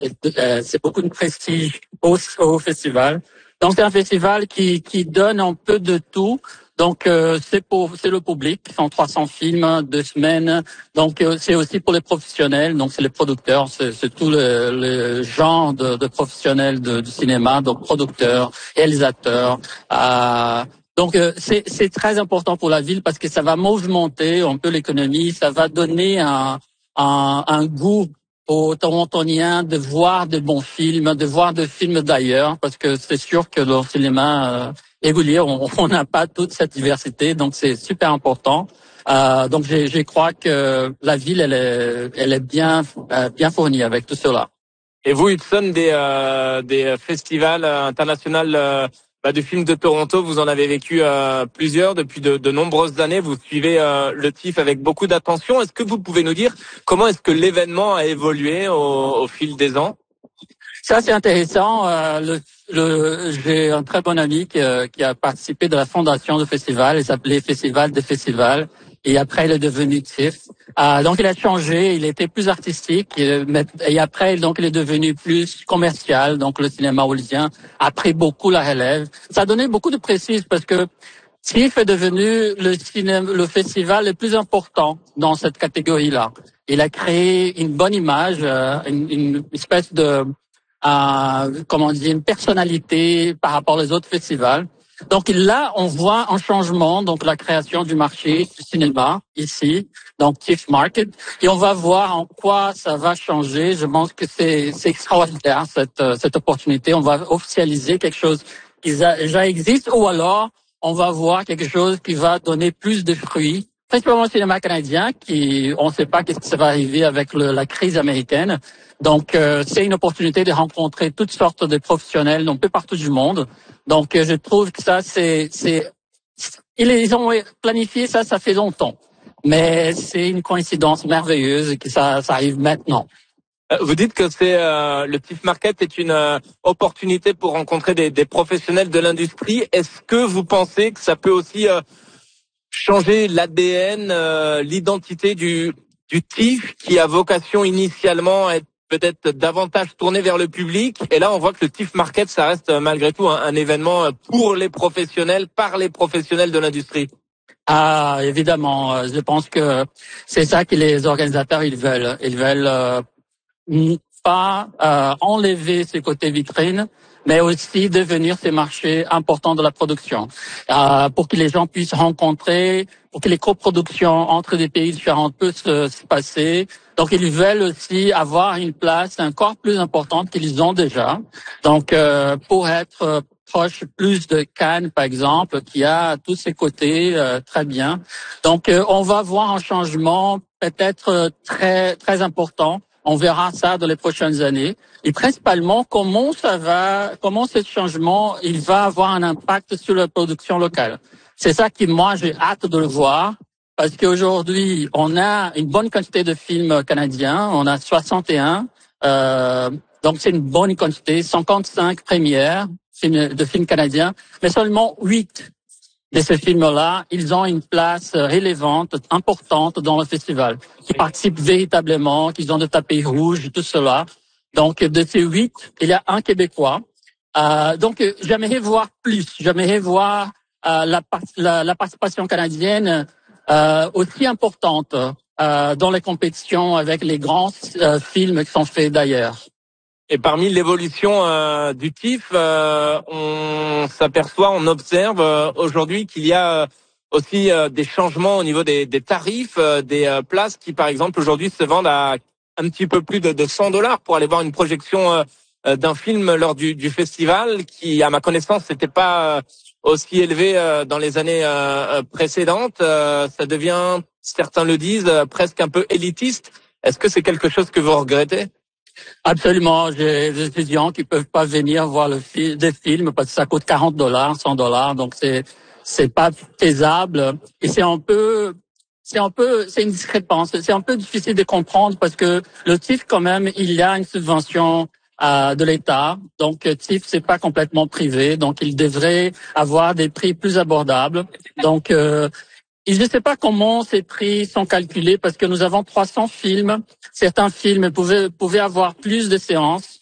C'est beaucoup de prestige au festival. Donc c'est un festival qui donne un peu de tout. Donc c'est le public, 300 films, 2 semaines. Donc c'est aussi pour les professionnels. Donc c'est les producteurs, c'est tout le genre de professionnels du cinéma. Donc producteurs, réalisateurs. Donc c'est très important pour la ville parce que ça va mouvemonter un peu l'économie. Ça va donner un goût aux Torontoniens de voir de bons films, de voir des films d'ailleurs, parce que c'est sûr que le cinéma régulier, on n'a pas toute cette diversité, donc c'est super important. Donc je crois que la ville, elle est bien fournie avec tout cela. Et vous, Hudson, des festivals internationaux du film de Toronto, vous en avez vécu plusieurs depuis de nombreuses années. Vous suivez le TIFF avec beaucoup d'attention. Est-ce que vous pouvez nous dire comment est-ce que l'événement a évolué au fil des ans? Ça, c'est intéressant. J'ai un très bon ami qui a participé de la fondation du festival. Il s'appelait Festival des festivals. Et après, il est devenu TIFF. Donc, il a changé. Il était plus artistique. Et après, donc, il est devenu plus commercial. Donc, le cinéma hollywoodien a pris beaucoup la relève. Ça a donné beaucoup de prestige parce que TIFF est devenu le festival le plus important dans cette catégorie-là. Il a créé une bonne image, une espèce de une personnalité par rapport aux autres festivals. Donc là, on voit un changement, donc la création du marché du cinéma ici, donc TIFF Market, et on va voir en quoi ça va changer. Je pense que c'est extraordinaire cette opportunité. On va officialiser quelque chose qui déjà existe, ou alors on va voir quelque chose qui va donner plus de fruits. Principalement le cinéma canadien, on ne sait pas qu'est-ce qui va arriver avec la crise américaine. Donc, c'est une opportunité de rencontrer toutes sortes de professionnels un peu partout du monde. Donc, je trouve que ça, ils ont planifié ça fait longtemps. Mais c'est une coïncidence merveilleuse que ça arrive maintenant. Vous dites que le TIFF Market est une opportunité pour rencontrer des professionnels de l'industrie. Est-ce que vous pensez que ça peut aussi changer l'ADN, l'identité du TIFF qui a vocation initialement à être peut-être davantage tourné vers le public? Et là, on voit que le TIFF Market, ça reste malgré tout un événement pour les professionnels, par les professionnels de l'industrie. Évidemment. Je pense que c'est ça que les organisateurs, ils veulent. Ils veulent pas enlever ces côtés vitrines, mais aussi devenir ces marchés importants de la production, pour que les gens puissent rencontrer, pour que les coproductions entre des pays différents puissent se passer. Donc, ils veulent aussi avoir une place encore plus importante qu'ils ont déjà. Donc, pour être proche plus de Cannes, par exemple, qui a tous ses côtés très bien. Donc, on va voir un changement peut-être très très important. On verra ça dans les prochaines années. Et principalement, comment ce changement, il va avoir un impact sur la production locale. C'est ça qui, moi, j'ai hâte de le voir. Parce qu'aujourd'hui, on a une bonne quantité de films canadiens. On a 61. Donc, c'est une bonne quantité. 55 premières de films canadiens. Mais seulement 8 de ces films-là, ils ont une place relevante, importante dans le festival, qui participent véritablement, qui ont de tapis rouges, tout cela. Donc, de ces 8, il y a un Québécois. Donc, j'aimerais voir plus. J'aimerais voir la participation canadienne aussi importante dans les compétitions avec les grands films qui sont faits d'ailleurs. Et parmi l'évolution du TIFF, on s'aperçoit, on observe aujourd'hui qu'il y a aussi des changements au niveau des tarifs, des places qui, par exemple, aujourd'hui se vendent à un petit peu plus de $100 pour aller voir une projection d'un film lors du festival, qui, à ma connaissance, n'était pas aussi élevé dans les années précédentes. Ça devient, certains le disent, presque un peu élitiste. Est-ce que c'est quelque chose que vous regrettez? Absolument. J'ai des étudiants qui peuvent pas venir voir des films parce que ça coûte $40, $100. Donc c'est pas faisable. Et c'est une discrépance. C'est un peu difficile de comprendre parce que le TIFF, quand même, il y a une subvention de l'État. Donc TIFF, c'est pas complètement privé. Donc il devrait avoir des prix plus abordables. Donc Et je ne sais pas comment ces prix sont calculés parce que nous avons 300 films. Certains films pouvaient avoir plus de séances.